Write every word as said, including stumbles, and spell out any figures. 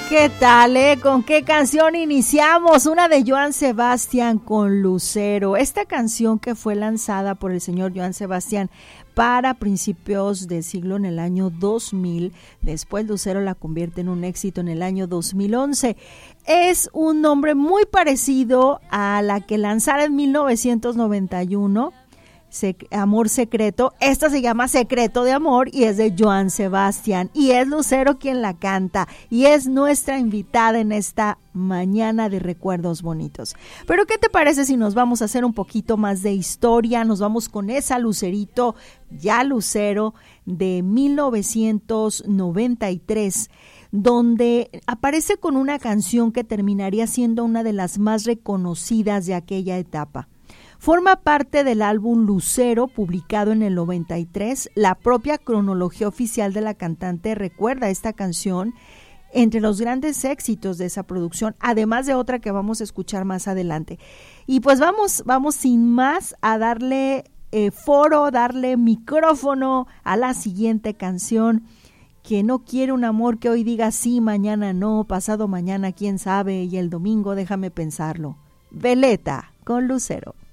¿Qué tal, eh? ¿Con qué canción iniciamos? Una de Joan Sebastián con Lucero. Esta canción que fue lanzada por el señor Joan Sebastián para principios del siglo en el año dos mil. Después Lucero la convierte en un éxito en el año dos mil once. Es un nombre muy parecido a la que lanzara en mil novecientos noventa y uno. Amor Secreto. Esta se llama Secreto de Amor y es de Joan Sebastián y es Lucero quien la canta y es nuestra invitada en esta mañana de recuerdos bonitos. Pero ¿qué te parece si nos vamos a hacer un poquito más de historia? Nos vamos con esa Lucerito, ya Lucero, de mil novecientos noventa y tres, donde aparece con una canción que terminaría siendo una de las más reconocidas de aquella etapa. Forma parte del álbum Lucero, publicado en el noventa y tres. La propia cronología oficial de la cantante recuerda esta canción entre los grandes éxitos de esa producción, además de otra que vamos a escuchar más adelante. Y pues vamos, vamos sin más a darle eh, foro, darle micrófono a la siguiente canción, que no quiere un amor que hoy diga sí, mañana no, pasado mañana quién sabe, y el domingo déjame pensarlo. Veleta con Lucero.